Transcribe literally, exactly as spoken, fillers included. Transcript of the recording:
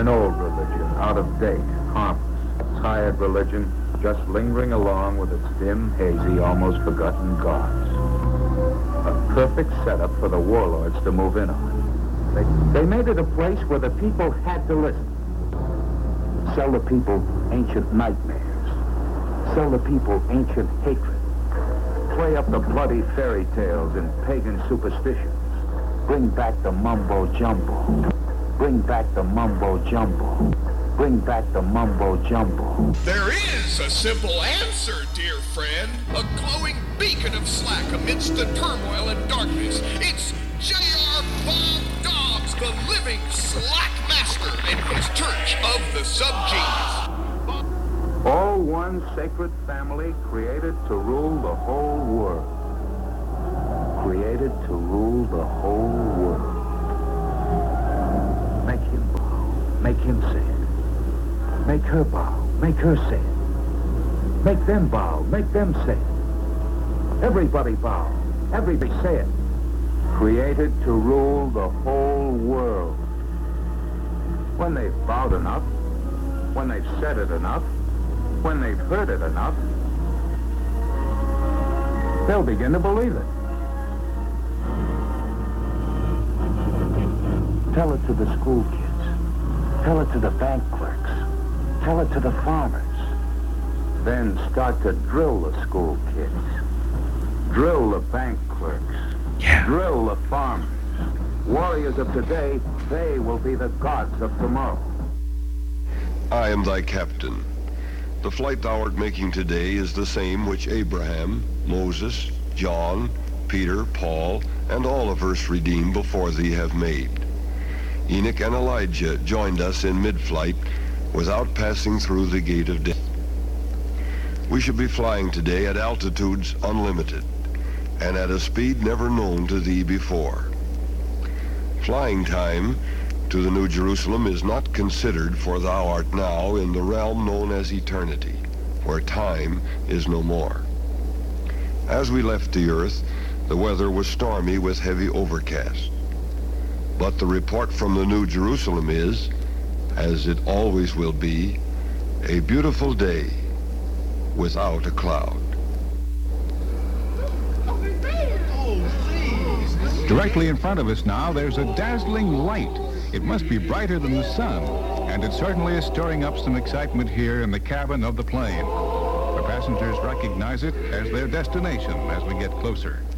An old religion, out of date, harmless, tired religion, just lingering along with its dim, hazy, almost forgotten gods. A perfect setup for the warlords to move in on. They, they made it a place where the people had to listen. Sell the people ancient nightmares. Sell the people ancient hatred. Play up the bloody fairy tales and pagan superstitions. Bring back the mumbo-jumbo. Bring back the mumbo-jumbo. Bring back the mumbo-jumbo. There is a simple answer, dear friend. A glowing beacon of slack amidst the turmoil and darkness. It's J R. Bob Dobbs, the living slack master, and his church of the subgenius. All one sacred family created to rule the whole world. Created to rule the whole world. Make him bow. Make him say it. Make her bow. Make her say it. Make them bow. Make them say it. Everybody bow. Everybody say it. Created to rule the whole world. When they've bowed enough, when they've said it enough, when they've heard it enough, they'll begin to believe it. Tell it to the school kids. Tell it to the bank clerks. Tell it to the farmers. Then start to drill the school kids. Drill the bank clerks. Yeah. Drill the farmers. Warriors of today, they will be the gods of tomorrow. I am thy captain. The flight thou art making today is the same which Abraham, Moses, John, Peter, Paul, and all of earth's redeemed before thee have made. Enoch and Elijah joined us in mid-flight without passing through the gate of death. We should be flying today at altitudes unlimited and at a speed never known to thee before. Flying time to the New Jerusalem is not considered, for thou art now in the realm known as eternity, where time is no more. As we left the earth, the weather was stormy with heavy overcast. But the report from the New Jerusalem is, as it always will be, a beautiful day without a cloud. Directly in front of us now, there's a dazzling light. It must be brighter than the sun, and it certainly is stirring up some excitement here in the cabin of the plane. The passengers recognize it as their destination as we get closer.